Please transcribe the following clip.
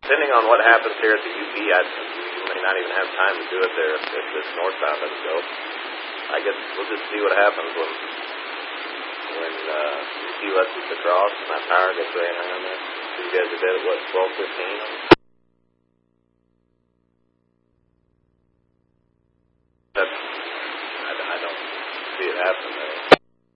depending on what happens here at the UP, we may not even have time to do it there if this northbound doesn't go. I guess we'll just see what happens when UP lets us across and that power gets ran around there. So you guys are dead at what, 12:15? I don't see it happening.